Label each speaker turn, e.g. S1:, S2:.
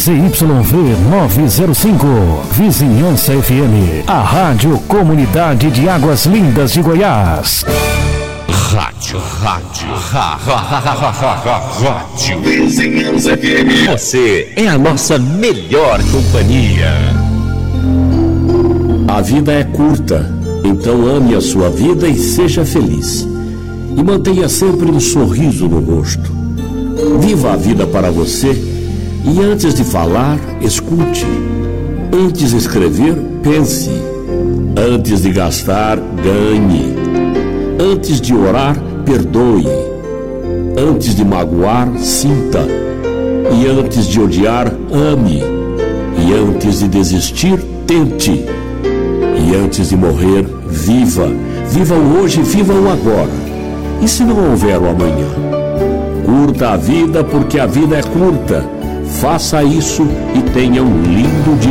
S1: ZYV 905, Vizinhança FM, a Rádio Comunidade de Águas Lindas de Goiás.
S2: Rádio Vizinhança FM. Você é a nossa melhor companhia.
S3: A vida é curta, então ame a sua vida e seja feliz. E mantenha sempre um sorriso no rosto. Viva a vida para você e antes de falar, escute. Antes de escrever, pense. Antes de gastar, ganhe. Antes de orar, perdoe. Antes de magoar, sinta. E antes de odiar, ame. E antes de desistir, tente. E antes de morrer, viva. Viva o hoje, viva o agora. E se não houver o amanhã? Curta a vida porque a vida é curta. Faça isso e tenha um lindo dia.